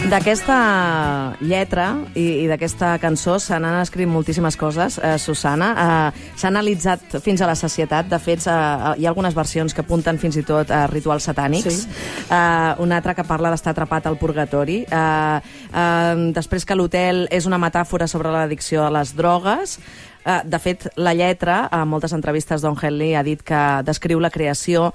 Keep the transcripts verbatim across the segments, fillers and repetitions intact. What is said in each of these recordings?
D'aquesta lletra i, i d'aquesta cançó se n'han escrit moltíssimes coses, eh, Susana. Eh, S'ha analitzat fins a la sacietat. De fet, eh, hi ha algunes versions que apunten fins i tot a rituals satànics. Sí. Eh, una altra que parla d'estar atrapat al purgatori. Eh, eh, després que l'hotel és una metàfora sobre l'addicció a les drogues. De fet, la lletra, a moltes entrevistes, Don Henley ha dit que descriu la creació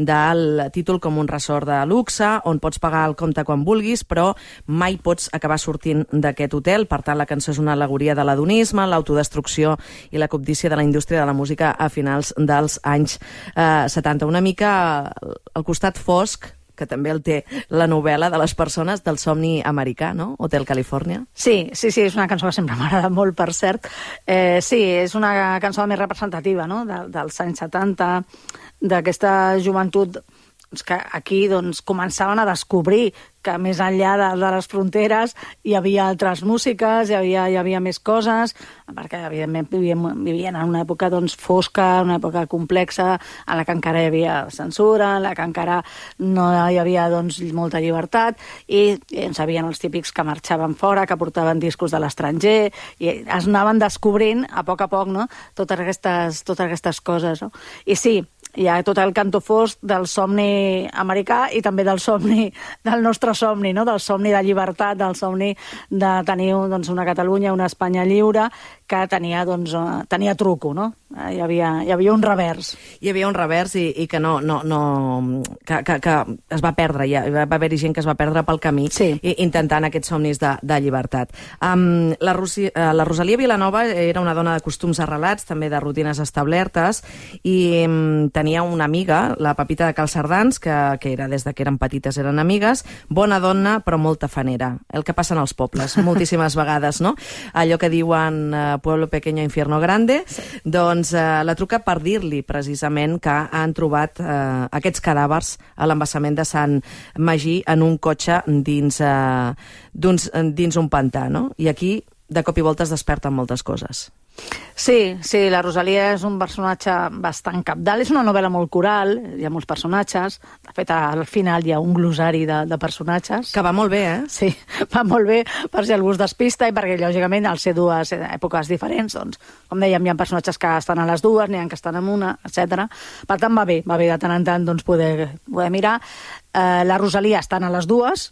del títol com un resort de luxe, on pots pagar el compte quan vulguis, però mai pots acabar sortint d'aquest hotel. Per tant, la cançó és una al·legoria de l'adonisme, l'autodestrucció i la cobdícia de la indústria de la música a finals dels anys eh, setanta. Una mica al costat fosc, que també el té la novel·la de les persones del somni americà, no? Hotel California. Sí, sí, sí, és una cançó que sempre m'agrada molt, per cert. Eh, sí, és una cançó més representativa, no?, de, dels anys setanta, d'aquesta joventut que aquí doncs, començaven a descobrir que més enllà de, de les fronteres hi havia altres músiques, hi havia, hi havia més coses, perquè evidentment vivien, vivien en una època doncs, fosca, una època complexa, en la que encara hi havia censura, en la que encara no hi havia doncs, molta llibertat, i, i en sabien els típics que marxaven fora, que portaven discos de l'estranger, i es anaven descobrint a poc a poc, no?, totes aquestes, totes aquestes coses. No? I sí, hi ha tot el cantó fosc del somni americà i també del somni, del nostre somni, no? Del somni de llibertat, del somni de tenir doncs, una Catalunya, una Espanya lliure, que tenia, doncs, tenia truco, no? Hi havia, hi havia un revers. Hi havia un revers i, i que no, no, no que, que, que es va perdre, ja, va haver-hi gent que es va perdre pel camí, sí, intentant aquests somnis de, de llibertat. Um, la, Rosi, uh, la Rosalia Vilanova era una dona de costums arrelats, també de rutines establertes, i um, tenia una amiga, la Pepita de Calcerdans, que, que era des de que eren petites eren amigues, bona dona però molt tafanera, el que passa en els pobles, moltíssimes vegades, no? Allò que diuen uh, pueblo pequeño, infierno grande, sí. Doncs uh, la truca per dir-li precisament que han trobat uh, aquests cadàvers a l'embassament de Sant Magí en un cotxe dins, uh, dins un pantà, no? I aquí de cop i volta es desperten moltes coses. Sí, sí, la Rosalia és un personatge bastant cabdal, és una novel·la molt coral, hi ha molts personatges, de fet al final hi ha un glossari de, de personatges. Que va molt bé, eh? Sí, va molt bé, per si algú es despista i perquè lògicament al ser dues èpoques diferents, doncs, com dèiem, hi ha personatges que estan a les dues, n'hi ha que estan en una, etcètera. Per tant va bé, va bé de tant en tant doncs, poder, poder mirar. Eh, la Rosalia estan a les dues,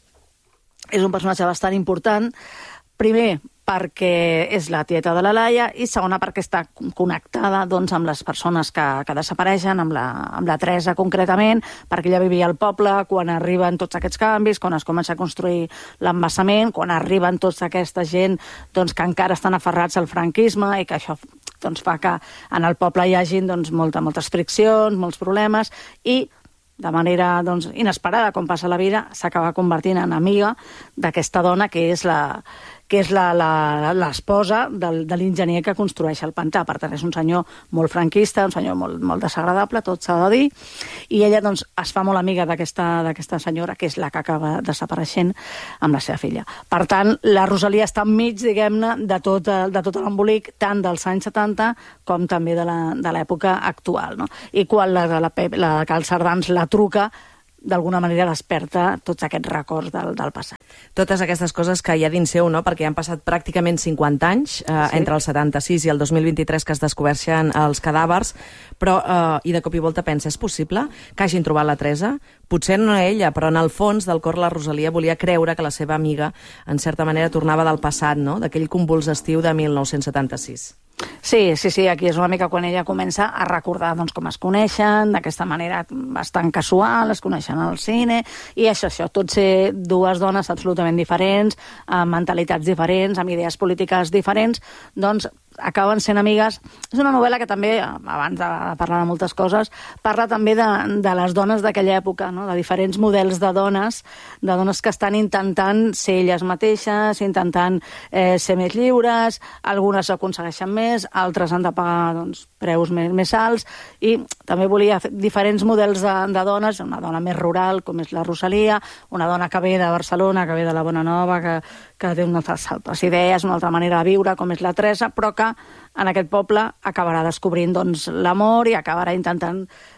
és un personatge bastant important, primer perquè és la tieta de la Laia i segona perquè està connectada doncs, amb les persones que, que desapareixen, amb la, amb la Teresa concretament, perquè ella vivia al poble quan arriben tots aquests canvis, quan es comença a construir l'embassament, quan arriben tota aquesta gent doncs, que encara estan aferrats al franquisme i que això doncs, fa que en el poble hi hagi doncs, molta, moltes friccions, molts problemes i de manera doncs, inesperada, com passa la vida, s'acaba convertint en amiga d'aquesta dona que és la que és l'esposa de l'enginyer que construeix el pantà. Per tant, és un senyor molt franquista, un senyor molt, molt desagradable, tot s'ha de dir, i ella doncs, es fa molt amiga d'aquesta senyora, que és la que acaba desapareixent amb la seva filla. Per tant, la Rosalia està enmig, diguem-ne, de tot, de tot l'embolic, tant dels anys setanta com també de l'època actual. No? I quan la, la, la Calcerdans la truca, d'alguna manera desperta tots aquests records del, del passat. Totes aquestes coses que hi ha dins seu, no? Perquè han passat pràcticament cinquanta anys, eh, sí. entre el setanta-sis i el dos mil vint-i-tres que es descobreixen els cadàvers, però, eh, i de cop i volta pensa, és possible que hagin trobat la Teresa? Potser no ella, però en el fons del cor la Rosalia volia creure que la seva amiga, en certa manera, tornava del passat, no? D'aquell convuls estiu de mil nou-cents setanta-sis. Sí, sí, sí, aquí és una mica quan ella comença a recordar doncs, com es coneixen, d'aquesta manera bastant casual, es coneixen al cine, i això, això, tot ser dues dones absolutament diferents, amb mentalitats diferents, amb idees polítiques diferents, doncs acaben sent amigues. És una novel·la que també, abans de parlar de moltes coses, parla també de, de les dones d'aquella època, no? De diferents models de dones, de dones que estan intentant ser elles mateixes, intentant eh, ser més lliures, algunes aconsegueixen més, altres han de pagar doncs, preus més, més alts, i també volia fer diferents models de, de dones, una dona més rural, com és la Rosalia, una dona que ve de Barcelona, que ve de la Bona Nova, que, que té unes altres idees, una altra manera de viure, com és la Teresa, però que en aquest poble acabarà descobrint doncs, l'amor i acabarà intentant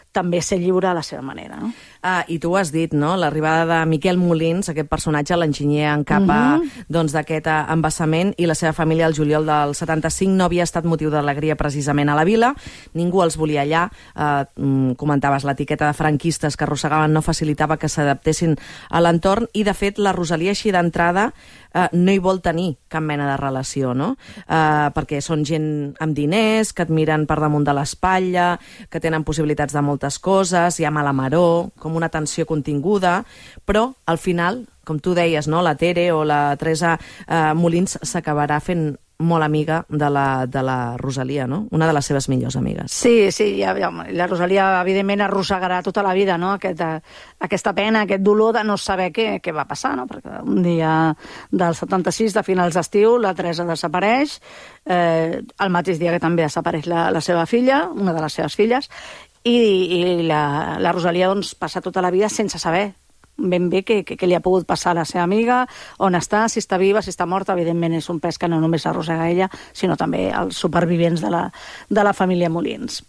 també ser lliure a la seva manera, no? Ah, I tu ho has dit, no? L'arribada de Miquel Molins, aquest personatge, l'enginyer en cap mm-hmm. doncs, d'aquest embassament, i la seva família el juliol del setanta-cinc no havia estat motiu d'alegria precisament a la vila, ningú els volia allà, eh, comentaves l'etiqueta de franquistes que arrossegaven no facilitava que s'adaptessin a l'entorn, i de fet la Rosalia així d'entrada Uh, no hi vol tenir cap mena de relació, no? Uh, perquè són gent amb diners, que et miren per damunt de l'espatlla, que tenen possibilitats de moltes coses, hi ha mala maror, com una tensió continguda, però al final, com tu deies, no? La Tere o la Teresa uh, Molins s'acabarà fent molt amiga de la, de la Rosalia, no? Una de les seves millors amigues. Sí, sí, ja, ja, la Rosalia evidentment arrossegarà tota la vida, no? Aquest, aquesta pena, aquest dolor de no saber què, què va passar, no? Perquè un dia del setanta-sis, de finals d'estiu, la Teresa desapareix, eh, el mateix dia que també desapareix la, la seva filla, una de les seves filles, i, i la, la Rosalia doncs, passa tota la vida sense saber ben bé què, què, què li ha pogut passar a la seva amiga, on està, si està viva, si està morta. Evidentment és un pes que no només arrossega ella, sinó també els supervivents de la, de la família Molins.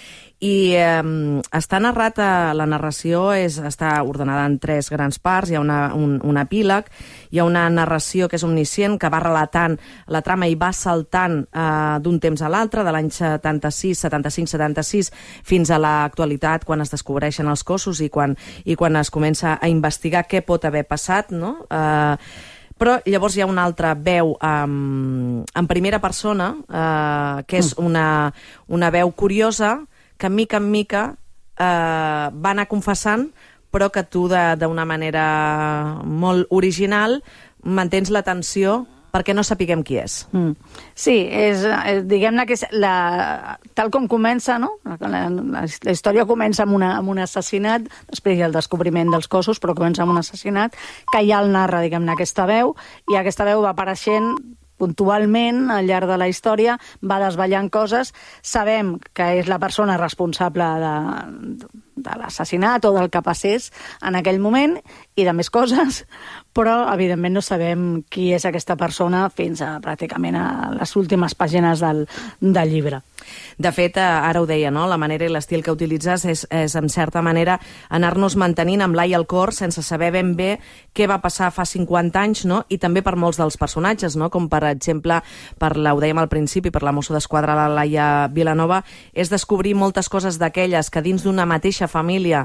I eh, està narrat, eh, la narració és, està ordenada en tres grans parts, hi ha una, un, un epíleg, hi ha una narració que és omniscient, que va relatant la trama i va saltant eh, d'un temps a l'altre, de l'any setanta-sis, setanta-cinc, setanta-sis, fins a l'actualitat, quan es descobreixen els cossos i quan, i quan es comença a investigar què pot haver passat, no? Eh, Però llavors hi ha una altra veu um, en primera persona, eh, que és una, una veu curiosa, que mica en mica eh, va anar confessant, però que tu d'una manera molt original mantens l'atenció perquè no sapiguem qui és. Mm. Sí, és, diguem-ne que és la, tal com comença, no? La, la, la història comença amb, una, amb un assassinat, després hi ha el descobriment dels cossos, però comença amb un assassinat, que ja el narra, diguem-ne, aquesta veu, i aquesta veu va apareixent puntualment al llarg de la història, va desvetllant coses, sabem que és la persona responsable de, de l'assassinat o del que passés en aquell moment i de més coses, però evidentment no sabem qui és aquesta persona fins a pràcticament a les últimes pàgines del, del llibre. De fet, ara ho deia, no? La manera i l'estil que utilitzes és, és en certa manera, anar-nos mantenint amb l'ai al cor sense saber ben bé què va passar fa cinquanta anys, no? I també per molts dels personatges, no? Com per exemple, per la, ho dèiem al principi, per la mosso d'esquadra, la Laia Vilanova, és descobrir moltes coses d'aquelles que dins d'una mateixa família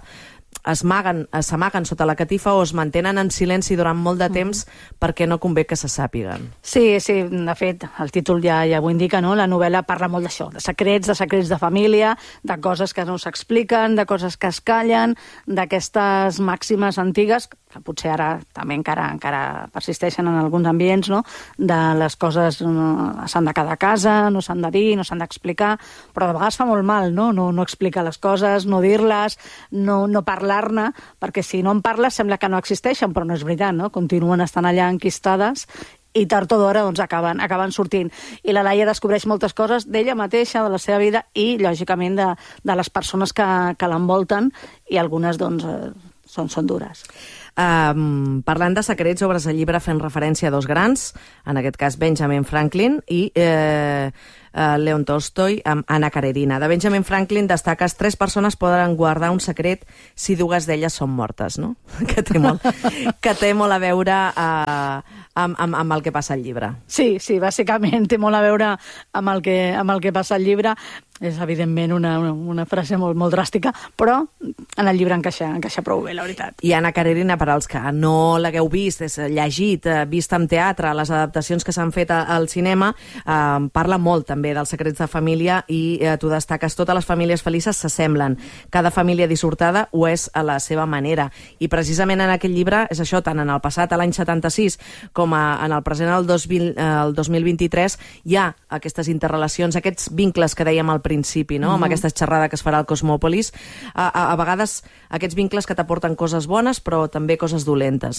s'amaguen sota la catifa o es mantenen en silenci durant molt de temps perquè no convé que se sàpiguen. Sí, sí, de fet, el títol ja, ja ho indica, no? La novel·la parla molt d'això, de secrets, de secrets de família, de coses que no s'expliquen, de coses que es callen, d'aquestes màximes antigues, que potser ara també encara encara persisteixen en alguns ambients, no? De les coses no, s'han de quedar a casa, no s'han de dir, no s'han d'explicar, però de vegades fa molt mal, no? No, no explicar les coses, no dir-les, no, no parlar-ne, perquè si no en parles sembla que no existeixen, però no és veritat, no? Continuen estant allà enquistades i tard o d'hora doncs, acaben, acaben sortint. I la Laia descobreix moltes coses d'ella mateixa, de la seva vida i, lògicament, de, de les persones que, que l'envolten, i algunes doncs, són, són dures. Um, parlant de secrets, obres el llibre fent referència a dos grans, en aquest cas Benjamin Franklin i eh, uh, Leon Tolstoi amb Anna Karenina. De Benjamin Franklin destaques: tres persones poden guardar un secret si dues d'elles són mortes, no? Que té molt, que té molt a veure uh, amb, amb, amb el que passa al llibre. Sí, sí, bàsicament té molt a veure amb el que, amb el que passa al llibre. És, evidentment, una, una, una frase molt, molt dràstica, però en el llibre encaixa, encaixa prou bé, la veritat. I Anna Karenina, per als que no l'hagueu vist, és llegit, vist en teatre, les adaptacions que s'han fet al cinema, eh, parla molt també dels secrets de família i eh, tu destaques: totes les famílies felices s'assemblen, cada família dissortada ho és a la seva manera. I precisament en aquest llibre és això, tant en el passat, a l'any setanta-sis, com a, en el present, el, dos mil, eh, el dos mil vint-i-tres, hi ha aquestes interrelacions, aquests vincles que dèiem al principi, no? Mm-hmm. Amb aquesta xerrada que es farà al Cosmòpolis, a, a, a vegades aquests vincles que t'aporten coses bones però també coses dolentes, no?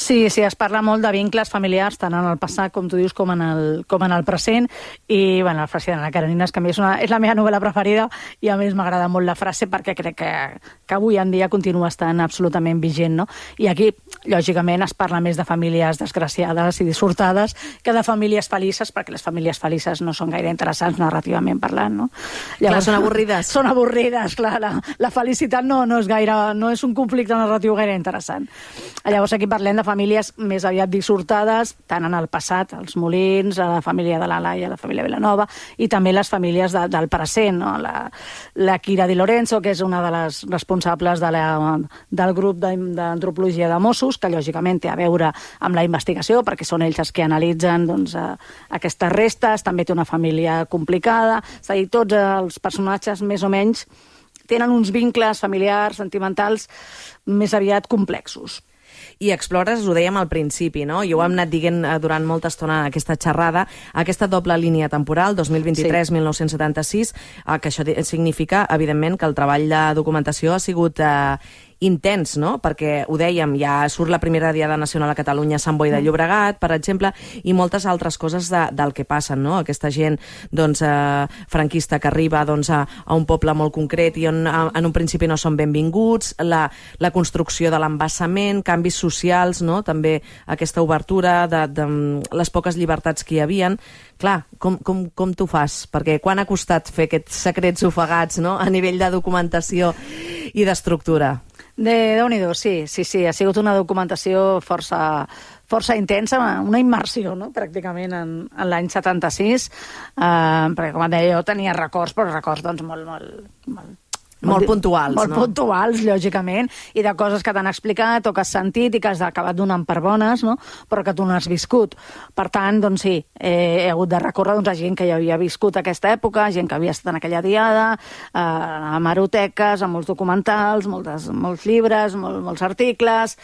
Sí, sí, es parla molt de vincles familiars, tant en el passat, com tu dius, com en el, com en el present, i, bueno, la frase de la Karenina és que a mi és, una, és la meva novel·la preferida, i a més m'agrada molt la frase perquè crec que, que avui en dia continua estant absolutament vigent, no? I aquí, lògicament, es parla més de famílies desgraciades i dissortades que de famílies felices, perquè les famílies felices no són gaire interessants narrativament parlant, no? Llavors, clar, són avorrides. Són avorrides, clar. La, la felicitat no, no és gaire, no és un conflicte narratiu gaire interessant. Llavors, aquí parlem de famílies més aviat dissortades, tant en el passat, els Molins, la família de la Laia, la família Vilanova, i també les famílies de, del present, no? La, la Kira Di Lorenzo, que és una de les responsables de la, del grup d'antropologia de Mossos, que lògicament té a veure amb la investigació, perquè són ells els que analitzen doncs, aquestes restes, també té una família complicada, és a dir, tots els personatges més o menys tenen uns vincles familiars, sentimentals, més aviat complexos. I explores, ho dèiem al principi, no? I ho hem anat dient durant molta estona en aquesta xerrada, aquesta doble línia temporal, dos mil vint-i-tres a mil nou-cents setanta-sis, eh, que això significa, evidentment, que el treball de documentació ha sigut eh, intens, no? Perquè, ho dèiem, ja surt la primera Diada Nacional a Catalunya a Sant Boi de Llobregat, per exemple, i moltes altres coses de, del que passen, no? Aquesta gent doncs, eh, franquista que arriba doncs, a, a un poble molt concret i on a, en un principi no són benvinguts, la, la construcció de l'embassament, canvis socials, no? També aquesta obertura de, de les poques llibertats que hi havien. Clar, com, com, com t'ho fas? Perquè quan ha costat fer aquests secrets ofegats, no? A nivell de documentació i d'estructura? De Déu-n'hi-do, sí, sí, sí, ha sigut una documentació força, força intensa, una immersió, no?, pràcticament en, en l'any setanta-sis, eh, perquè, com et deia, jo tenia records, però records doncs, molt, molt, molt, molt puntuals, molt no? Molt puntuals, lògicament, i de coses que t'han explicat o que has sentit i que has acabat donant per bones, no?, però que tu no has viscut. Per tant, doncs sí, he, he hagut de recórrer doncs, a gent que ja havia viscut aquesta època, gent que havia estat en aquella diada, eh, a hemeroteques, a molts documentals, moltes, molts llibres, molt, molts articles,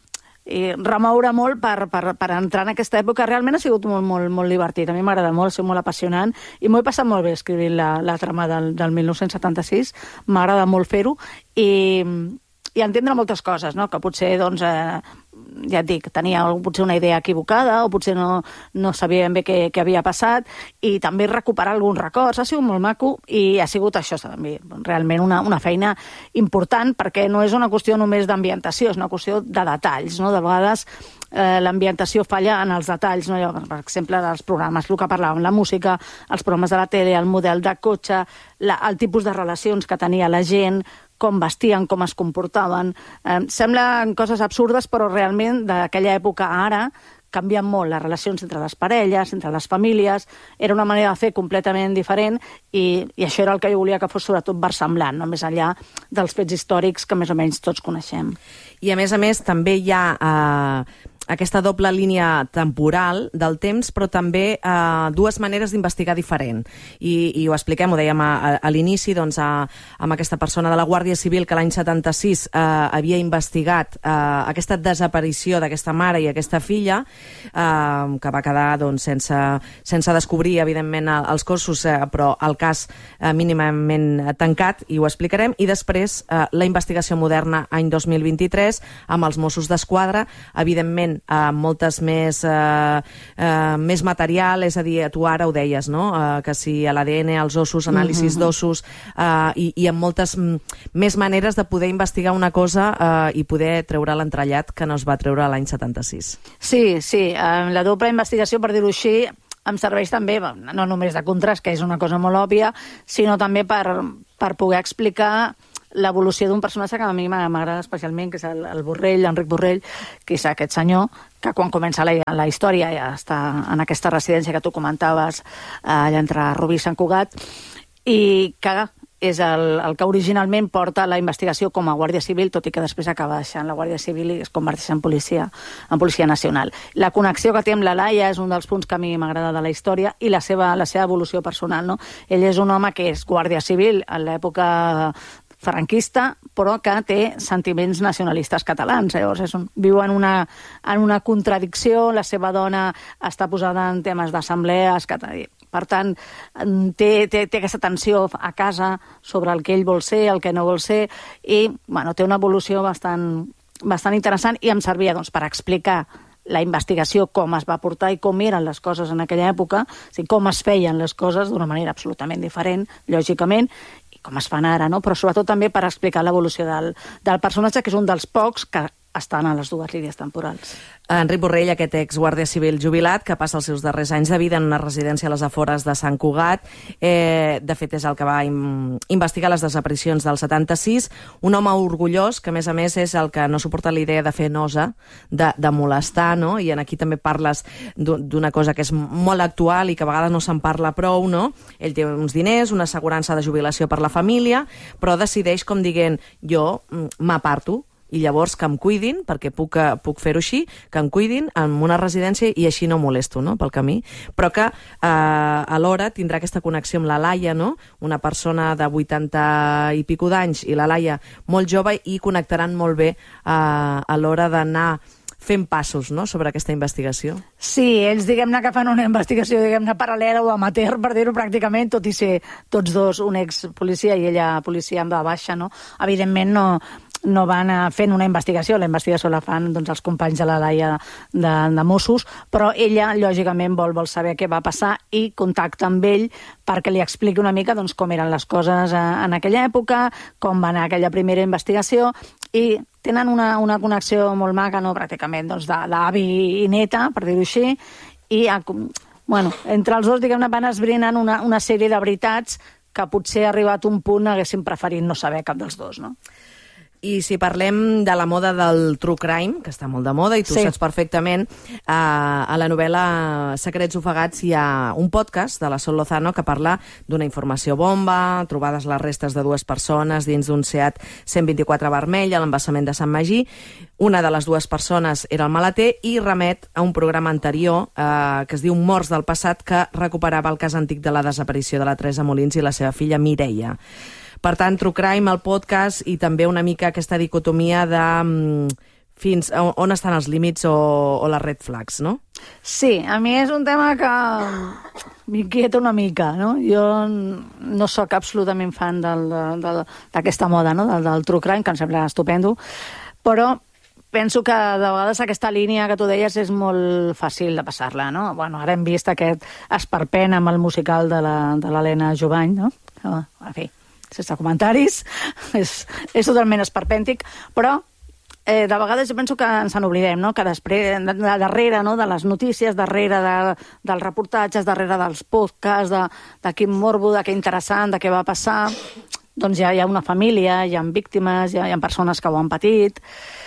i remoure molt per, per, per entrar en aquesta època. Realment ha sigut molt, molt, molt divertit. A mi m'agrada molt, ha sigut molt apassionant i m'ho he passat molt bé escrivint la, la trama del, del mil nou-cents setanta-sis. M'agrada molt fer-ho i, i entendre moltes coses, no? Que potser, doncs, eh, ja et dic, tenia potser una idea equivocada o potser no, no sabia ben bé què, què havia passat, i també recuperar alguns records. Ha sigut molt maco i ha sigut això també, realment una, una feina important, perquè no és una qüestió només d'ambientació, és una qüestió de detalls, no? De vegades eh, l'ambientació falla en els detalls, no? Per exemple, els programes, el que parlàvem, la música, els programes de la tele, el model de cotxe, la, el tipus de relacions que tenia la gent, com vestien, com es comportaven. Eh, semblen coses absurdes, però realment d'aquella època a ara canvien molt les relacions entre les parelles, entre les famílies. Era una manera de fer completament diferent i, i això era el que jo volia que fos sobretot versemblant, no? Més enllà dels fets històrics que més o menys tots coneixem. I a més a més també hi ha eh, aquesta doble línia temporal del temps, però també eh, dues maneres d'investigar diferent. I, i ho expliquem, ho dèiem a, a, a l'inici, doncs, a, amb aquesta persona de la Guàrdia Civil que l'any setanta-sis eh, havia investigat eh, aquesta desaparició d'aquesta mare i aquesta filla, eh, que va quedar doncs, sense, sense descobrir, evidentment, els cossos, eh, però el cas eh, mínimament tancat, i ho explicarem. I després eh, la investigació moderna, any dos mil vint-i-tres, amb els Mossos d'Esquadra, evidentment, amb moltes més, eh, eh, més material, és a dir, tu ara ho deies, no? Eh, que si a l'A D N, als ossos, anàlisis d'ossos, eh, i, i amb moltes m, més maneres de poder investigar una cosa eh, i poder treure l'entrellat que no es va treure l'any setanta-sis. Sí, sí, eh, la doble investigació, per dir-ho així, em serveix també, no només de contrast, que és una cosa molt òbvia, sinó també per, per poder explicar l'evolució d'un personatge que a mi m'agrada especialment, que és el, el Borrell, l'Enric Borrell, que és aquest senyor que quan comença la, la història ja està en aquesta residència que tu comentaves, allà entre Rubí i Sant Cugat, i que és el, el que originalment porta la investigació com a Guàrdia Civil, tot i que després acaba deixant la Guàrdia Civil i es converteix en policia, en policia nacional. La connexió que té amb la Laia és un dels punts que a mi m'agrada de la història, i la seva, la seva evolució personal, no? Ell és un home que és Guàrdia Civil en l'època franquista, però que té sentiments nacionalistes catalans. Llavors és un, viu en una, en una contradicció, la seva dona està posada en temes d'assemblees, que, per tant, té, té, té aquesta tensió a casa sobre el que ell vol ser, el que no vol ser, i bueno, té una evolució bastant, bastant interessant i em servia doncs, per explicar la investigació, com es va portar i com eren les coses en aquella època, o sigui, com es feien les coses d'una manera absolutament diferent, lògicament, i com es fan ara, no? Però sobretot també per explicar l'evolució del, del personatge, que és un dels pocs que estan a les dues línies temporals. Enric Borrell, aquest ex-guàrdia civil jubilat, que passa els seus darrers anys de vida en una residència a les afores de Sant Cugat. Eh, de fet, és el que va im investigar les desaparicions del setanta-sis. Un home orgullós, que a més a més és el que no suporta la idea de fer nosa, de, de molestar, no? I en aquí també parles d'una cosa que és molt actual i que a vegades no se'n parla prou, no? Ell té uns diners, una assegurança de jubilació per la família, però decideix com dient, jo m'aparto, i llavors que em cuidin, perquè puc, puc fer-ho així, que em cuidin en una residència i així no molesto, no?, pel camí. Però que eh, alhora tindrà aquesta connexió amb la Laia, no?, una persona de vuitanta i pico d'anys i la Laia molt jove, i connectaran molt bé eh, a l'hora d'anar fent passos, no?, sobre aquesta investigació. Sí, ells, diguem-ne, que fan una investigació, diguem-ne, paral·lela o amateur, per dir-ho pràcticament, tot i ser tots dos un ex-policia i ella policia amb la baixa, no? Evidentment no... no van fent una investigació, la investigació la fan doncs, els companys de la Laia de, de Mossos, però ella, lògicament, vol, vol saber què va passar i contacta amb ell perquè li expliqui una mica doncs, com eren les coses en aquella època, com va anar aquella primera investigació, i tenen una, una connexió molt maca, no? Pràcticament doncs, d'avi i neta, per dir-ho així, i bueno, entre els dos, diguem-ne, van esbrinant una, una sèrie de veritats que potser ha arribat un punt haguéssim preferit no saber cap dels dos, no? I si parlem de la moda del true crime, que està molt de moda, i tu sí. saps perfectament, eh, a la novel·la Secrets ofegats hi ha un podcast de la Sol Lozano que parla d'una informació bomba, trobades les restes de dues persones dins d'un Seat cent vint-i-quatre vermell a l'embassament de Sant Magí. Una de les dues persones era el maleter i remet a un programa anterior eh, que es diu Morts del passat, que recuperava el cas antic de la desaparició de la Teresa Molins i la seva filla Mireia. Per tant, True Crime, el podcast, i també una mica aquesta dicotomia de um, fins a on estan els límits o, o les red flags, no? Sí, a mi és un tema que m'inquieta una mica, no? Jo no sóc absolutament fan d'aquesta moda, no? Del, del True Crime, que em sembla estupendo, però penso que de vegades aquesta línia que tu deies és molt fàcil de passar-la, no? Bueno, ara hem vist aquest esperpent amb el musical de l'Helena Jovany, no? En fi, sense comentaris, és, és totalment esperpèntic, però eh, de vegades jo penso que ens n'oblidem, no? Que després, de, de darrere, no? De les notícies, darrere de, dels reportatges, darrere dels podcasts, de, de quin morbo, de què interessant, de què va passar, doncs ja hi ha una família, hi ha víctimes, hi ha, hi ha persones que ho han patit.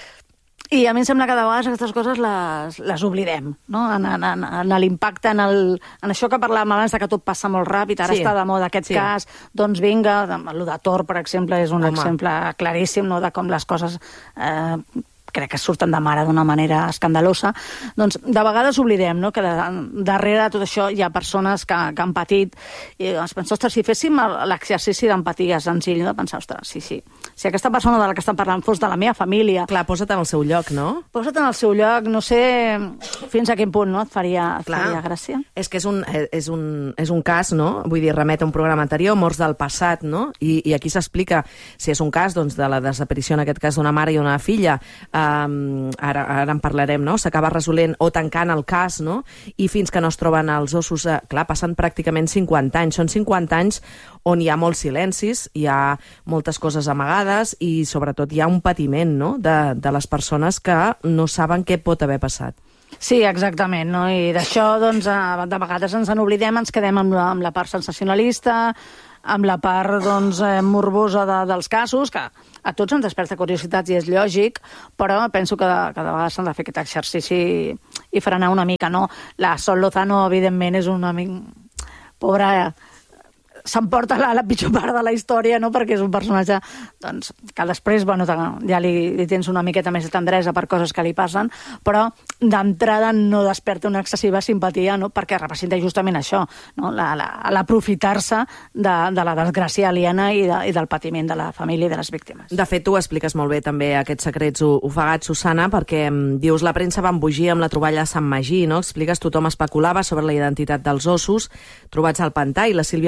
I a mi em sembla que de vegades aquestes coses les, les oblidem, no? En, en, en, en l'impacte, en, el, en això que parlàvem abans, que tot passa molt ràpid, ara sí. Està de moda aquest sí. cas, doncs vinga, el de Tor, per exemple, és un Home. exemple claríssim, no?, de com les coses eh, crec que surten de mare d'una manera escandalosa. Doncs de vegades oblidem, no?, que de, darrere de tot això hi ha persones que, que han patit, i es pensa, ostres, si féssim l'exercici d'empatia senzill, no?, de pensar, ostres, sí, sí, si aquesta persona de la que estan parlant fos de la meva família... Clar, posa't en el seu lloc, no? Posa't en el seu lloc, no sé fins a quin punt, no?, et faria, et faria gràcia. És que és un, és, un, és un cas, no?, vull dir, remet a un programa anterior, Morts del passat, no?, i, i aquí s'explica si és un cas, doncs, de la desaparició, en aquest cas, d'una mare i una filla, um, ara, ara en parlarem, no?, s'acaba resolent o tancant el cas, no?, i fins que no es troben els ossos, eh, clar, passen pràcticament cinquanta anys, són cinquanta anys on hi ha molts silencis, hi ha moltes coses amagades i sobretot hi ha un patiment, no?, de, de les persones que no saben què pot haver passat. Sí, exactament, no? I d'això, doncs, de vegades ens en oblidem, ens quedem amb la, amb la part sensacionalista, amb la part, doncs, morbosa de, dels casos, que a tots ens desperta curiositats i és lògic, però penso que, que de vegades s'han de fer aquest exercici i frenar una mica, no? La Sol Lozano, evidentment, és una mica... Pobra... s'emporta la, la pitjor part de la història, no?, perquè és un personatge doncs, que després bueno, ja li, li tens una miqueta més de tendresa per coses que li passen, però d'entrada no desperta una excessiva simpatia, no?, perquè representa justament això, no?, l'aprofitar-se de, de la desgràcia aliena i, de, i del patiment de la família i de les víctimes. De fet, tu expliques molt bé també aquests secrets ofegats, Susana, perquè dius la premsa va embogir amb la troballa a Sant Magí, no? Expliques, tothom especulava sobre la identitat dels ossos trobats al pantà i la Sílvia Molins,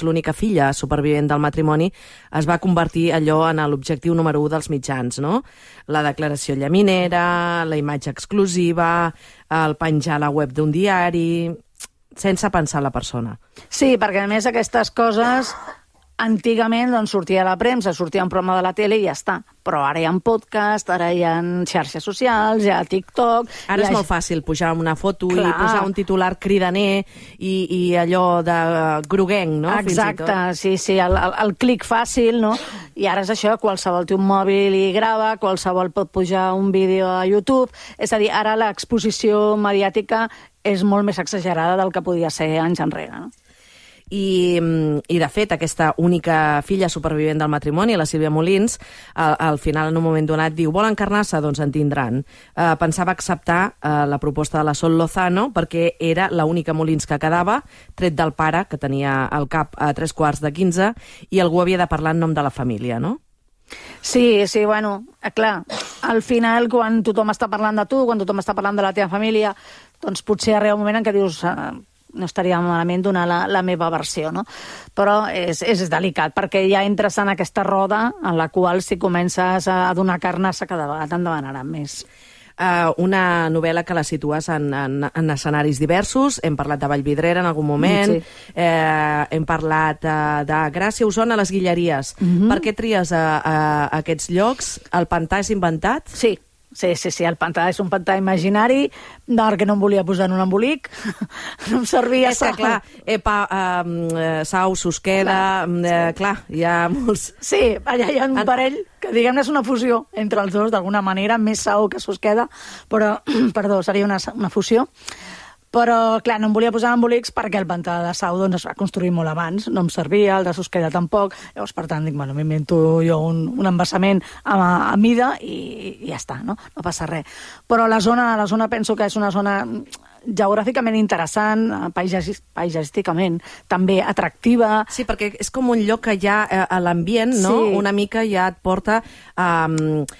l'única filla supervivent del matrimoni, es va convertir allò en l'objectiu número u dels mitjans, no? La declaració llaminera, la imatge exclusiva, el penjar a la web d'un diari, sense pensar en la persona. Sí, perquè a més aquestes coses antigament doncs, sortia a la premsa, sortia un programa de la tele i ja està. Però ara hi ha podcast, ara hi ha xarxes socials, hi ha TikTok... Ara és ha... molt fàcil pujar una foto Clar. i posar un titular cridaner i, i allò de groguenc, no? Exacte, sí, sí, el, el, el clic fàcil, no? I ara és això, qualsevol té un mòbil i grava, qualsevol pot pujar un vídeo a YouTube... És a dir, ara l'exposició mediàtica és molt més exagerada del que podia ser anys enrere, no? I, i, de fet, aquesta única filla supervivent del matrimoni, la Sílvia Molins, al, al final, en un moment donat, diu volen carnar-se? Doncs en tindran. Uh, pensava acceptar uh, la proposta de la Sol Lozano perquè era l'única Molins que quedava, tret del pare, que tenia el cap a tres quarts de quinze, i algú havia de parlar en nom de la família, no? Sí, sí, bueno, clar, al final, quan tothom està parlant de tu, quan tothom està parlant de la teva família, doncs potser arriba un moment en què dius... Uh, no estaria malament donar la, la meva versió, no? Però és, és delicat, perquè ja entres en aquesta roda en la qual si comences a donar carnassa cada vegada te'n demanaran més. Uh, una novel·la que la situes en, en, en escenaris diversos. Hem parlat de Vallvidrera en algun moment, sí. eh, hem parlat uh, de Gràcia, Osona, les Guilleries. Mm-hmm. Per què tries a, a, a aquests llocs? El pantà és inventat? Sí. Sí, sí, sí, el pantà és un pantà imaginari, perquè no em volia posar en un embolic, no em servia... És que, clar, eh, pa, eh, Sau, Susqueda, clar, eh, clar, hi ha molts... Sí, allà hi ha un parell que, diguem-ne, és una fusió entre els dos, d'alguna manera, més Sau que Susqueda, però, perdó, seria una, una fusió. Però, clar, no em volia posar embolics perquè el pantà de Sau doncs, es va construir molt abans, no em servia, el de Susqueda tampoc, llavors, per tant, dic, bueno, m'invento jo un, un embassament a, a mida i, i ja està, no? No passa res. Però la zona, la zona penso que és una zona geogràficament interessant, paisatgísticament també atractiva. Sí, perquè és com un lloc que ja a l'ambient, no? Sí. Una mica ja et porta um,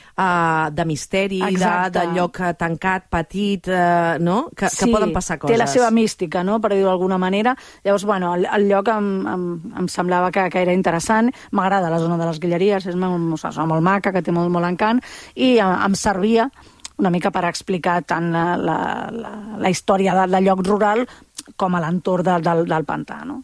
uh, de misteri, de, de lloc tancat, petit, uh, no? Que, sí, que poden passar coses. Té la seva mística, no? Per dir-ho d'alguna manera. Llavors, bueno, el, el lloc em, em, em semblava que, que era interessant. M'agrada la zona de les Guilleries, és molt, molt maca, que té molt, molt encant, i em, em servia una mica per explicar tant la, la, la, la història del, del lloc rural com a l'entorn de, del, del pantà, no?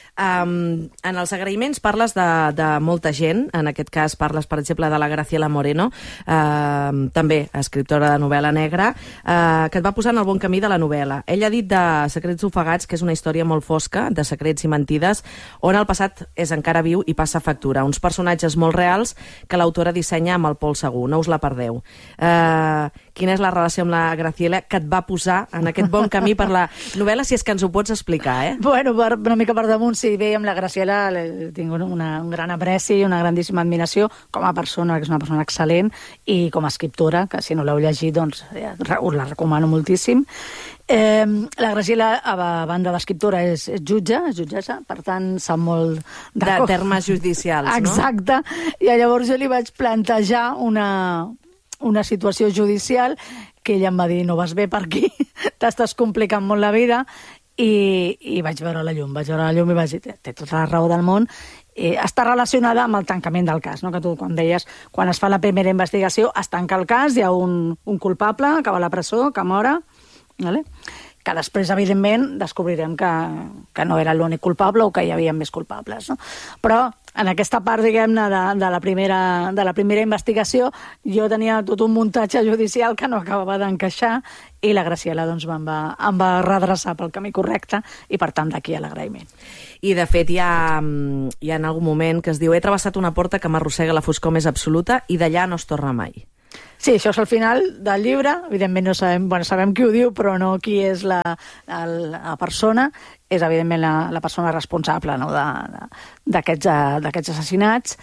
Um, en els agraïments parles de, de molta gent, en aquest cas parles, per exemple, de la Graciela Moreno, uh, també escriptora de novel·la negra, uh, que et va posar en el bon camí de la novel·la. Ella ha dit de Secrets ofegats que és una història molt fosca, de secrets i mentides, on el passat és encara viu i passa factura. Uns personatges molt reals que l'autora dissenya amb el Pol Segur, no us la perdeu. Uh, quina és la relació amb la Graciela que et va posar en aquest bon camí per la novel·la, si és que ens ho pots explicar, eh? Bueno, per, una mica per damunt, sí, bé, amb la Graciela tinc una, un gran apreci, una grandíssima admiració com a persona, que és una persona excel·lent, i com a escriptora, que si no l'heu llegit, doncs us la recomano moltíssim. Eh, la Graciela, a banda d'escriptora, és, és jutge, és jutgessa, per tant, sap molt de, de termes judicials, no? Exacte, i llavors jo li vaig plantejar una, una situació judicial que ella em va dir, no vas bé per aquí, t'estàs complicant molt la vida, I, i vaig veure la llum, vaig veure la llum i vaig dir, té, té tota la raó del món. Eh, està relacionada amb el tancament del cas, no? Que tu, quan deies, quan es fa la primera investigació, es tanca el cas, hi ha un, un culpable que va a la presó, que mora, vale? Que després, evidentment, descobrirem que, que no era l'únic culpable o que hi havia més culpables, no? Però en aquesta part, diguem-ne, de, de, la primera, de la primera investigació, jo tenia tot un muntatge judicial que no acabava d'encaixar i la Graciela doncs, em, va, em va redreçar pel camí correcte i, per tant, d'aquí a l'agraïment. I, de fet, hi ha, hi ha en algun moment que es diu he travessat una porta que m'arrossega la foscor més absoluta i d'allà no es torna mai. Sí, això és el final del llibre. Evidentment no sabem, bueno, sabem qui ho diu, però no qui és la, la, la persona. És, evidentment, la, la persona responsable, no?, d'aquests assassinats.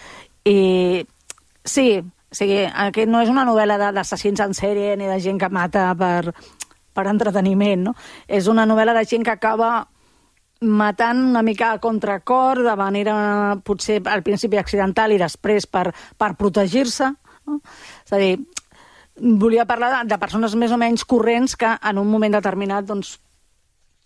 I sí, o sigui, aquest no és una novel·la d'assassins en sèrie ni de gent que mata per, per entreteniment, no? És una novel·la de gent que acaba matant una mica a contracor, de manera potser al principi accidental i després per, per protegir-se, no? És a dir, volia parlar de, de persones més o menys corrents que en un moment determinat doncs,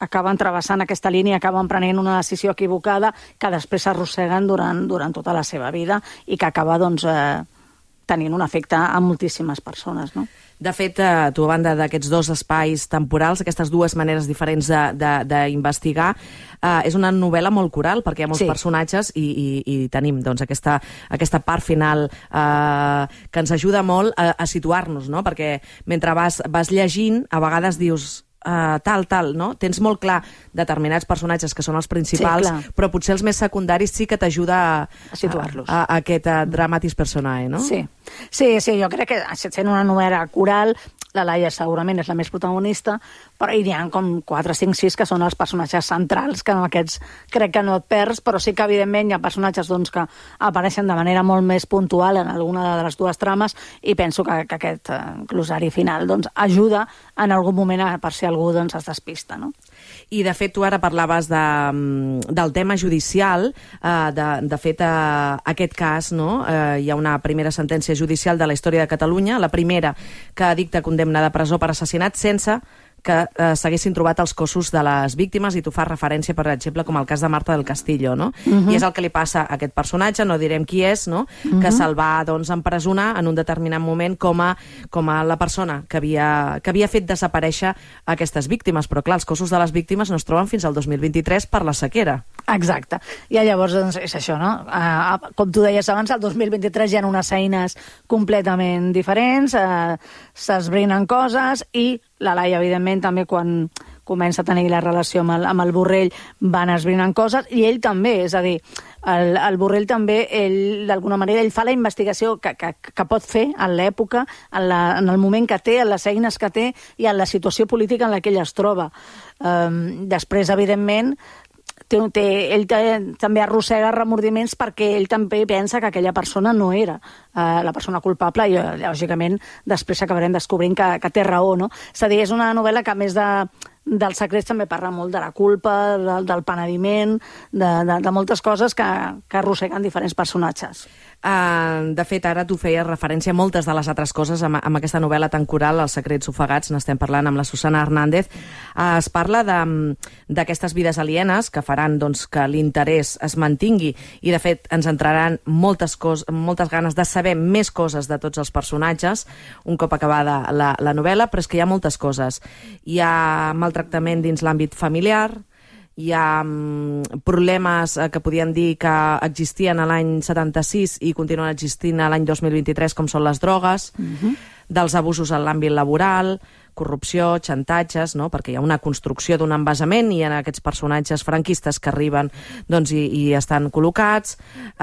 acaben travessant aquesta línia, acaben prenent una decisió equivocada que després s'arrosseguen durant, durant tota la seva vida i que acaba doncs, eh, tenint un efecte a moltíssimes persones, no? De fet, eh, tu, a banda d'aquests dos espais temporals, aquestes dues maneres diferents d'investigar, eh, és una novel·la molt coral, perquè hi ha molts sí. personatges i, i, i tenim doncs, aquesta, aquesta part final eh, que ens ajuda molt a, a situar-nos, no? Perquè mentre vas, vas llegint, a vegades dius... Uh, tal, tal, no? Tens molt clar determinats personatges que són els principals, sí, però potser els més secundaris sí que t'ajuda a, a situar-los. A, a, a aquest uh, dramatis personae, no? Sí. sí, sí, jo crec que sent una novel·la coral, la Laia segurament és la més protagonista, però hi ha com quatre, cinc, sis que són els personatges centrals, que amb aquests crec que no et perds, però sí que evidentment hi ha personatges doncs, que apareixen de manera molt més puntual en alguna de les dues trames i penso que, que aquest uh, glosari final doncs, ajuda en algun moment a, per si algú doncs, es despista, no? I, de fet, tu ara parlaves de, del tema judicial. Uh, de, de fet, uh, aquest cas, no? Uh, hi ha una primera sentència judicial de la història de Catalunya, la primera que dicta condemna de presó per assassinat sense que eh, s'haguessin trobat els cossos de les víctimes, i tu fas referència, per exemple, com el cas de Marta del Castillo, no? Uh-huh. I és el que li passa a aquest personatge, no direm qui és, no? Uh-huh. Que se'l va, doncs, empresonar en un determinat moment com a, com a la persona que havia, que havia fet desaparèixer aquestes víctimes, però clar, els cossos de les víctimes no es troben fins al dos mil vint-i-tres per la sequera. Exacte. I llavors, doncs, és això, no? Uh, com tu deies abans, el dos mil vint-i-tres hi ha unes eines completament diferents, uh, s'esbrinen coses, i la Laia, evidentment, també quan comença a tenir la relació amb el, amb el Borrell van esbrinant coses, i ell també, és a dir, el, el Borrell també, ell, d'alguna manera, ell fa la investigació que, que, que pot fer en l'època, en, la, en el moment que té, en les eines que té i en la situació política en la que ell es troba. Um, després, evidentment, Té, té, ell té, també arrossega remordiments perquè ell també pensa que aquella persona no era uh, la persona culpable, i lògicament després acabarem descobrint que, que té raó, no? És a dir, és una novel·la que, a més de, dels secrets, també parla molt de la culpa, de, del penediment, de, de, de moltes coses que, que arrosseguen diferents personatges. Uh, de fet, ara tu feies referència a moltes de les altres coses amb, amb aquesta novel·la tan coral, Els secrets ofegats, n'estem parlant amb la Susana Hernández. Uh, es parla d'aquestes vides alienes que faran doncs, que l'interès es mantingui, i de fet ens entraran moltes, cos, moltes ganes de saber més coses de tots els personatges un cop acabada la, la novel·la, però és que hi ha moltes coses. Hi ha maltractament dins l'àmbit familiar, hi ha um, problemes eh, que podien dir que existien a l'any setanta-sis i continuen existint a l'any dos mil vint-i-tres, com són les drogues, uh-huh. dels abusos en l'àmbit laboral, corrupció, xantatges, no? Perquè hi ha una construcció d'un envasament i hi ha aquests personatges franquistes que arriben doncs, i, i estan col·locats.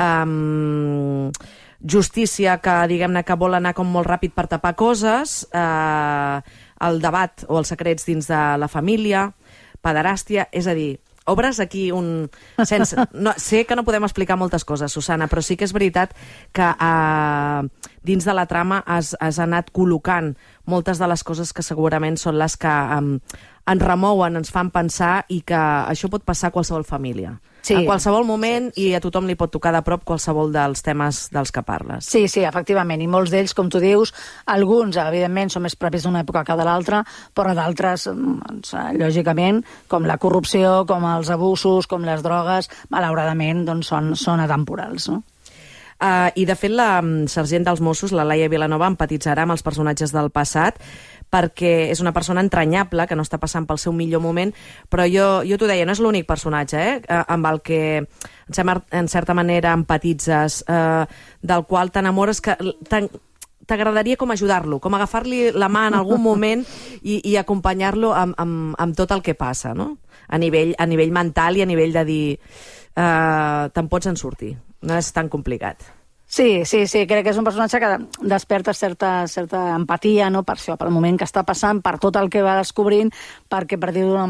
Um, justícia que, diguem-ne, que vol anar com molt ràpid per tapar coses, eh, el debat o els secrets dins de la família, pederàstia, és a dir, obres aquí un... Sense... No, sé que no podem explicar moltes coses, Susana, però sí que és veritat que eh, dins de la trama has, has anat col·locant moltes de les coses que segurament són les que eh, ens remouen, ens fan pensar, i que això pot passar a qualsevol família. Sí. A qualsevol moment, sí, sí. I a tothom li pot tocar de prop qualsevol dels temes dels que parles. Sí, sí, efectivament, i molts d'ells, com tu dius, alguns, evidentment, són més propis d'una època que de l'altra, però d'altres, doncs, lògicament, com la corrupció, com els abusos, com les drogues, malauradament, doncs, són, són atemporals, no? Uh, I, de fet, la sergent dels Mossos, la Laia Vilanova, empatitzarà amb els personatges del passat, perquè és una persona entranyable, que no està passant pel seu millor moment, però jo, jo t'ho deia, no és l'únic personatge eh, amb el que, en certa manera, empatitzes, eh, del qual t'enamores, que t'agradaria com ajudar-lo, com agafar-li la mà en algun moment i, i acompanyar-lo amb, amb, amb tot el que passa, no? A nivell, a nivell mental i a nivell de dir eh, te'n pots en sortir, no és tan complicat. Sí, sí, sí, crec que és un personatge que desperta certa, certa empatia, no?, per això, pel moment que està passant, per tot el que va descobrint, perquè, per dir d'una